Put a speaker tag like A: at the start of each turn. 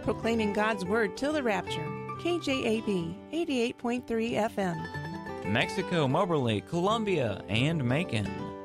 A: proclaiming God's Word till the rapture. KJAB 88.3 FM.
B: Mexico, Moberly, Columbia, and Macon.